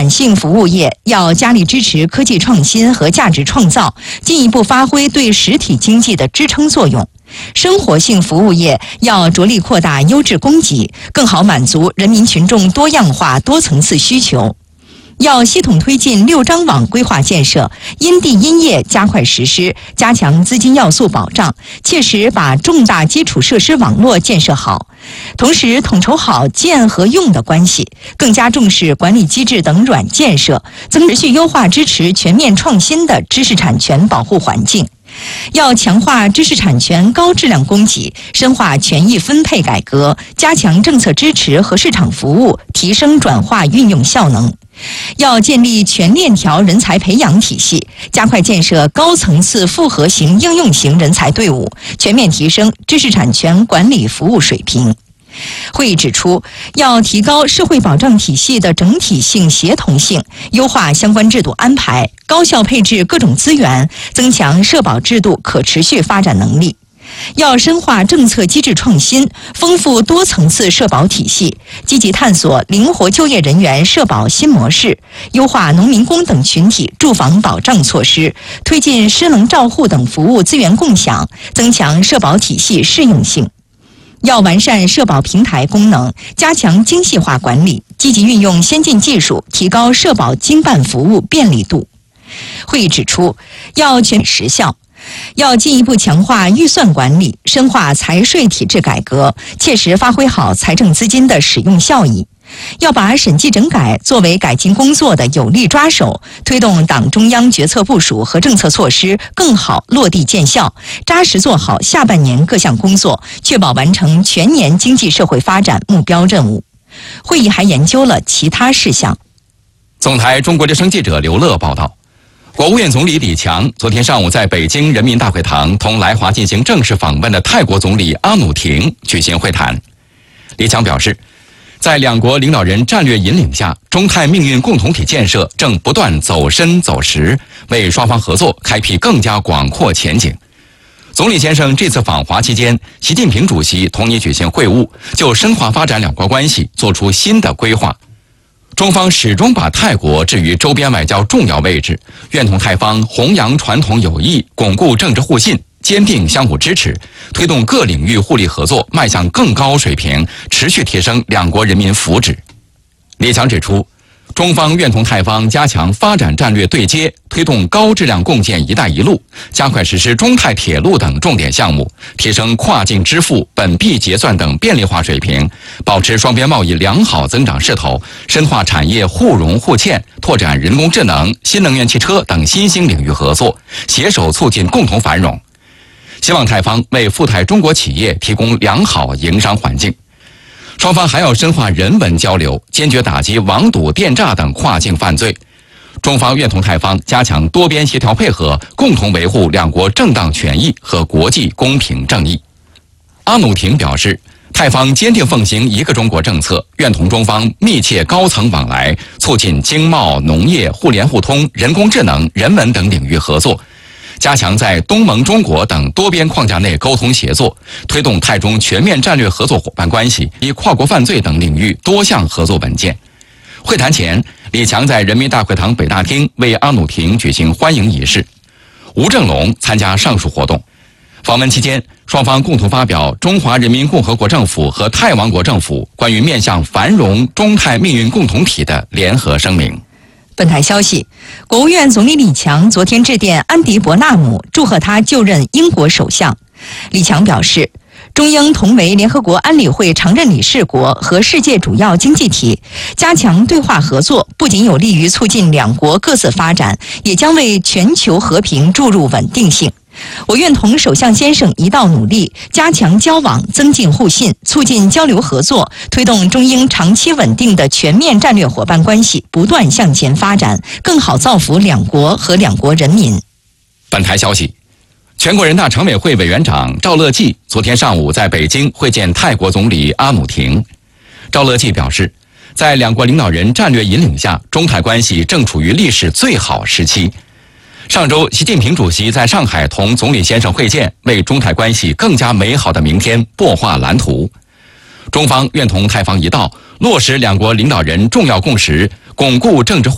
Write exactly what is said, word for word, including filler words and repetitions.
产性服务业要加力支持科技创新和价值创造，进一步发挥对实体经济的支撑作用。生活性服务业要着力扩大优质供给，更好满足人民群众多样化、多层次需求。要系统推进六张网规划建设，因地因业加快实施，加强资金要素保障，切实把重大基础设施网络建设好。同时，统筹好建和用的关系，更加重视管理机制等软建设，增持续优化支持全面创新的知识产权保护环境。要强化知识产权高质量供给，深化权益分配改革，加强政策支持和市场服务，提升转化运用效能。要建立全链条人才培养体系，加快建设高层次复合型应用型人才队伍，全面提升知识产权管理服务水平。会议指出，要提高社会保障体系的整体性、协同性，优化相关制度安排，高效配置各种资源，增强社保制度可持续发展能力。要深化政策机制创新，丰富多层次社保体系，积极探索灵活就业人员社保新模式，优化农民工等群体住房保障措施，推进失能照护等服务资源共享，增强社保体系适应性。要完善社保平台功能，加强精细化管理，积极运用先进技术，提高社保经办服务便利度。会议指出，要全面实效，要进一步强化预算管理，深化财税体制改革，切实发挥好财政资金的使用效益。要把审计整改作为改进工作的有力抓手，推动党中央决策部署和政策措施更好落地见效，扎实做好下半年各项工作，确保完成全年经济社会发展目标任务。会议还研究了其他事项。 总台中国之声记者刘乐报道，国务院总理李强昨天上午在北京人民大会堂同来华进行正式访问的泰国总理阿努廷举行会谈。李强表示，在两国领导人战略引领下，中泰命运共同体建设正不断走深走实，为双方合作开辟更加广阔前景。总理先生这次访华期间，习近平主席同你举行会晤，就深化发展两国关系做出新的规划。中方始终把泰国置于周边外交重要位置，愿同泰方弘扬传统友谊，巩固政治互信，坚定相互支持，推动各领域互利合作迈向更高水平，持续提升两国人民福祉。李强指出，中方愿同泰方加强发展战略对接，推动高质量共建“一带一路”，加快实施中泰铁路等重点项目，提升跨境支付、本币结算等便利化水平，保持双边贸易良好增长势头，深化产业互融互嵌，拓展人工智能、新能源汽车等新兴领域合作，携手促进共同繁荣。希望泰方为赴泰中国企业提供良好营商环境。双方还要深化人文交流，坚决打击网赌、电诈等跨境犯罪。中方愿同泰方加强多边协调配合，共同维护两国正当权益和国际公平正义。阿努廷表示，泰方坚定奉行一个中国政策，愿同中方密切高层往来，促进经贸、农业、互联互通、人工智能、人文等领域合作，加强在东盟、中国等多边框架内沟通协作，推动泰中全面战略合作伙伴关系以跨国犯罪等领域多项合作文件。会谈前，李强在人民大会堂北大厅为阿努廷举行欢迎仪式，吴正龙参加上述活动。访问期间，双方共同发表中华人民共和国政府和泰王国政府关于面向繁荣中泰命运共同体的联合声明。 本台消息，国务院总理李强昨天致电安迪伯纳姆，祝贺他就任英国首相。李强表示，中英同为联合国安理会常任理事国和世界主要经济体，加强对话合作不仅有利于促进两国各自发展，也将为全球和平注入稳定性。我愿同首相先生一道努力，加强交往，增进互信，促进交流合作，推动中英长期稳定的全面战略伙伴关系不断向前发展，更好造福两国和两国人民。 本台消息，全国人大常委会委员长赵乐际昨天上午在北京会见泰国总理阿努廷。赵乐际表示，在两国领导人战略引领下，中泰关系正处于历史最好时期。上周，习近平主席在上海同总理先生会见，为中泰关系更加美好的明天擘画蓝图。中方愿同泰方一道，落实两国领导人重要共识，巩固政治互